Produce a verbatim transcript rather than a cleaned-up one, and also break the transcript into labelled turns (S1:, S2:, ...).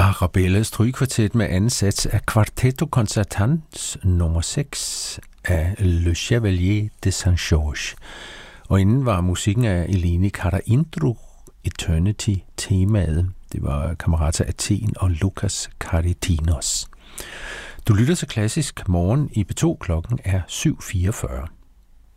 S1: Arabella strygekvartet med anden sats af Quartetto Concertants nummer seks af Le Chevalier de Saint-Georges. Og inden var musikken af Eleni Karaindru, Eternity temaet. Det var Camerata Athen og Lukas Karitinos. Du lytter til Klassisk Morgen i P to. Klokken er syv fireogfyrre.